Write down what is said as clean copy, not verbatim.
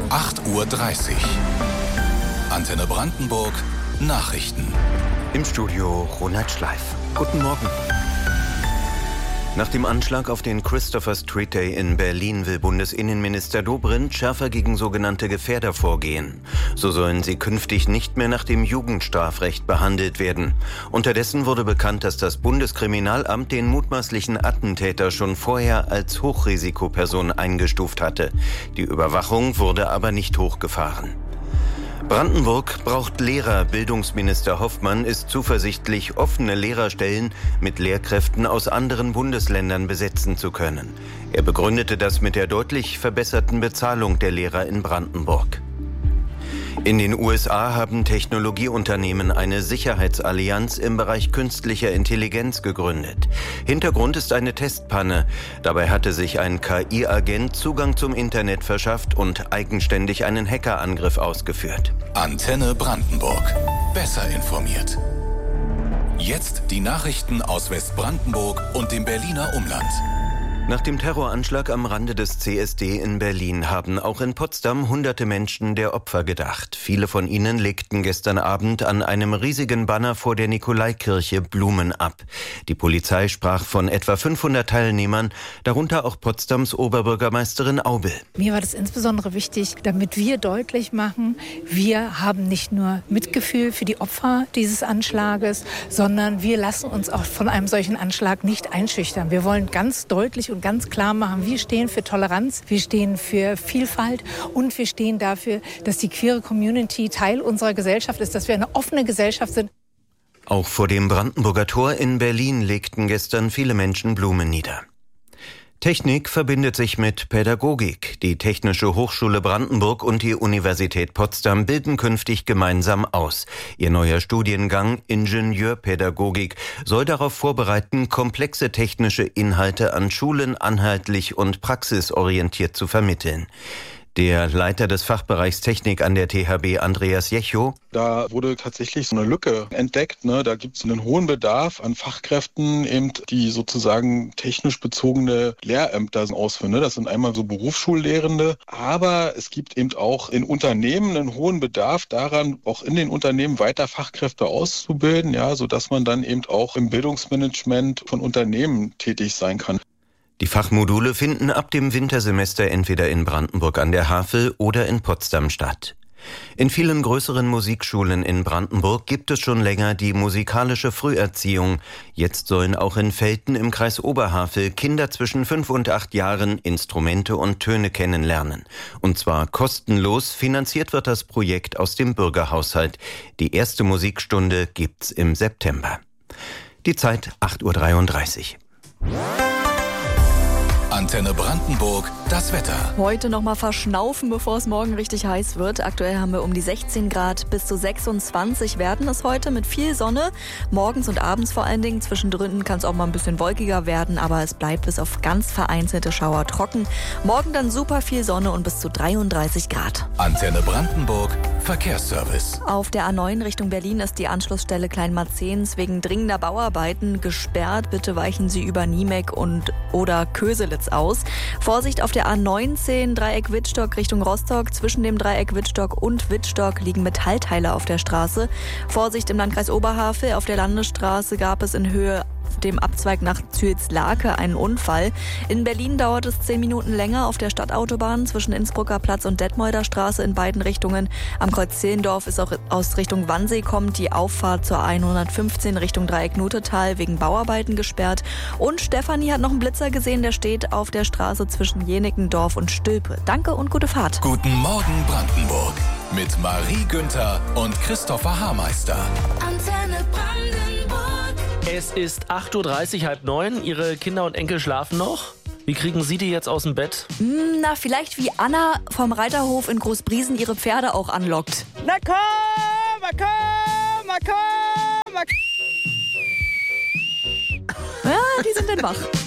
8:30 Uhr. Antenne Brandenburg Nachrichten. Im Studio Ronald Schleif. Guten Morgen. Nach dem Anschlag auf den Christopher Street Day in Berlin will Bundesinnenminister Dobrindt schärfer gegen sogenannte Gefährder vorgehen. So sollen sie künftig nicht mehr nach dem Jugendstrafrecht behandelt werden. Unterdessen wurde bekannt, dass das Bundeskriminalamt den mutmaßlichen Attentäter schon vorher als Hochrisikoperson eingestuft hatte. Die Überwachung wurde aber nicht hochgefahren. Brandenburg braucht Lehrer. Bildungsminister Hoffmann ist zuversichtlich, offene Lehrerstellen mit Lehrkräften aus anderen Bundesländern besetzen zu können. Er begründete das mit der deutlich verbesserten Bezahlung der Lehrer in Brandenburg. In den USA haben Technologieunternehmen eine Sicherheitsallianz im Bereich künstlicher Intelligenz gegründet. Hintergrund ist eine Testpanne. Dabei hatte sich ein KI-Agent Zugang zum Internet verschafft und eigenständig einen Hackerangriff ausgeführt. Antenne Brandenburg. Besser informiert. Jetzt die Nachrichten aus Westbrandenburg und dem Berliner Umland. Nach dem Terroranschlag am Rande des CSD in Berlin haben auch in Potsdam hunderte Menschen der Opfer gedacht. Viele von ihnen legten gestern Abend an einem riesigen Banner vor der Nikolaikirche Blumen ab. Die Polizei sprach von etwa 500 Teilnehmern, darunter auch Potsdams Oberbürgermeisterin Aubel. Mir war das insbesondere wichtig, damit wir deutlich machen, wir haben nicht nur Mitgefühl für die Opfer dieses Anschlages, sondern wir lassen uns auch von einem solchen Anschlag nicht einschüchtern. Wir wollen ganz deutlich und ganz klar machen, wir stehen für Toleranz, wir stehen für Vielfalt und wir stehen dafür, dass die queere Community Teil unserer Gesellschaft ist, dass wir eine offene Gesellschaft sind. Auch vor dem Brandenburger Tor in Berlin legten gestern viele Menschen Blumen nieder. Technik verbindet sich mit Pädagogik. Die Technische Hochschule Brandenburg und die Universität Potsdam bilden künftig gemeinsam aus. Ihr neuer Studiengang Ingenieurpädagogik soll darauf vorbereiten, komplexe technische Inhalte an Schulen anhaltlich und praxisorientiert zu vermitteln. Der Leiter des Fachbereichs Technik an der THB, Andreas Jechow: Da wurde tatsächlich so eine Lücke entdeckt. Da gibt es einen hohen Bedarf an Fachkräften, die sozusagen technisch bezogene Lehrämter ausführen. Das sind einmal so Berufsschullehrende, aber es gibt eben auch in Unternehmen einen hohen Bedarf daran, auch in den Unternehmen weiter Fachkräfte auszubilden, sodass man dann eben auch im Bildungsmanagement von Unternehmen tätig sein kann. Die Fachmodule finden ab dem Wintersemester entweder in Brandenburg an der Havel oder in Potsdam statt. In vielen größeren Musikschulen in Brandenburg gibt es schon länger die musikalische Früherziehung. Jetzt sollen auch in Velten im Kreis Oberhavel Kinder zwischen 5 und 8 Jahren Instrumente und Töne kennenlernen. Und zwar kostenlos. Finanziert wird das Projekt aus dem Bürgerhaushalt. Die erste Musikstunde gibt's im September. Die Zeit 8:33 Uhr. Antenne Brandenburg, das Wetter. Heute nochmal verschnaufen, bevor es morgen richtig heiß wird. Aktuell haben wir um die 16 Grad, bis zu 26 werden es heute mit viel Sonne. Morgens und abends vor allen Dingen. Zwischendrin kann es auch mal ein bisschen wolkiger werden, aber es bleibt bis auf ganz vereinzelte Schauer trocken. Morgen dann super viel Sonne und bis zu 33 Grad. Antenne Brandenburg, Verkehrsservice. Auf der A9 Richtung Berlin ist die Anschlussstelle Kleinmarzehns wegen dringender Bauarbeiten gesperrt. Bitte weichen Sie über Niemek oder Köselitz aus. Vorsicht auf der A19 Dreieck Wittstock Richtung Rostock. Zwischen dem Dreieck Wittstock und Wittstock liegen Metallteile auf der Straße. Vorsicht im Landkreis Oberhavel. Auf der Landesstraße gab es in Höhe dem Abzweig nach Zühlslake einen Unfall. In Berlin dauert es 10 Minuten länger auf der Stadtautobahn zwischen Innsbrucker Platz und Detmolder Straße in beiden Richtungen. Am Kreuz Zehlendorf ist auch aus Richtung Wannsee kommt die Auffahrt zur 115 Richtung Dreieck Nutetal wegen Bauarbeiten gesperrt. Und Stefanie hat noch einen Blitzer gesehen, der steht auf der Straße zwischen Jenickendorf und Stülpe. Danke und gute Fahrt. Guten Morgen Brandenburg mit Marie Günther und Christopher Haarmeister. Antenne Brandenburg. Es ist 8:30 Uhr, 8:30. Ihre Kinder und Enkel schlafen noch? Wie kriegen Sie die jetzt aus dem Bett? Na, vielleicht wie Anna vom Reiterhof in Großbriesen ihre Pferde auch anlockt. Na komm, komm, komm. Ja, die sind dann wach.